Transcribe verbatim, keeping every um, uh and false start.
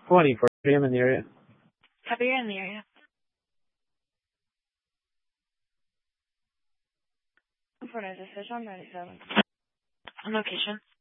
twenty for I'm in the area. Copy, you're in the area. For ninety-seven, ninety-seven. On location.